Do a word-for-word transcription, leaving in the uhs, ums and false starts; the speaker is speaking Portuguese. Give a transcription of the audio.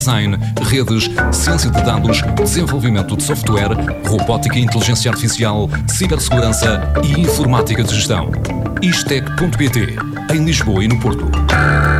design, redes, ciência de dados, desenvolvimento de software, robótica e inteligência artificial, cibersegurança e informática de gestão. Istec ponto pt, em Lisboa e no Porto.